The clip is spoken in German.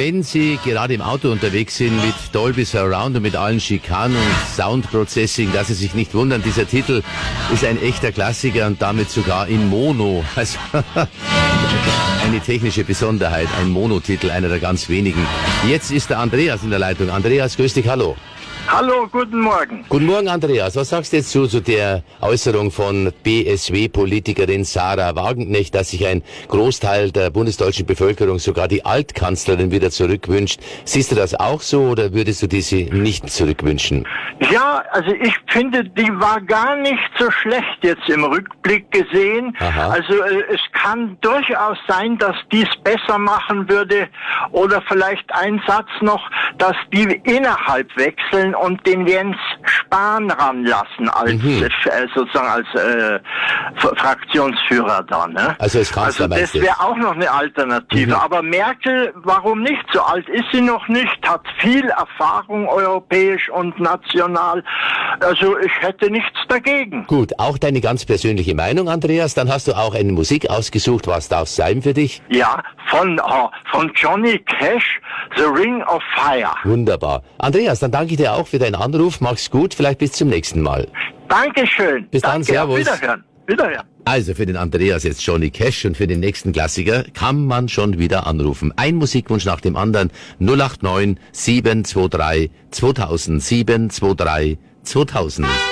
Wenn Sie gerade im Auto unterwegs sind mit Dolby Surround und mit allen Schikanen und Sound Processing, dass Sie sich nicht wundern, dieser Titel ist ein echter Klassiker und damit sogar in Mono. Also eine technische Besonderheit, ein Monotitel, einer der ganz wenigen. Jetzt ist der Andreas in der Leitung. Andreas, grüß dich, hallo. Hallo, guten Morgen. Guten Morgen, Andreas. Was sagst du jetzt zu der Äußerung von BSW-Politikerin Sarah Wagenknecht, dass sich ein Großteil der bundesdeutschen Bevölkerung, sogar die Altkanzlerin, wieder zurückwünscht? Siehst du das auch so oder würdest du diese nicht zurückwünschen? Ja, also ich finde, die war gar nicht so schlecht jetzt im Rückblick gesehen. Aha. Also es kann durchaus sein, dass die es besser machen würde oder vielleicht ein Satz noch, dass die innerhalb wechseln und den Jens Spahn ranlassen als sozusagen als Fraktionsführer da. Ne? Also als Kanzler. Also das wäre auch noch eine Alternative. Aber Merkel, warum nicht? So alt ist sie noch nicht, hat viel Erfahrung europäisch und national. Also ich hätte nichts dagegen. Gut, auch deine ganz persönliche Meinung, Andreas. Dann hast du auch eine Musik ausgesucht. Was darf es sein für dich? Ja, von Johnny Cash, The Ring of Fire. Wunderbar. Andreas, dann danke ich dir auch für deinen Anruf. Mach's gut. Vielleicht bis zum nächsten Mal. Dankeschön. Bis dann, servus. Wiederhören. Wiederhören. Also für den Andreas jetzt Johnny Cash und für den nächsten Klassiker kann man schon wieder anrufen. Ein Musikwunsch nach dem anderen. 089 723 2000 723 2000.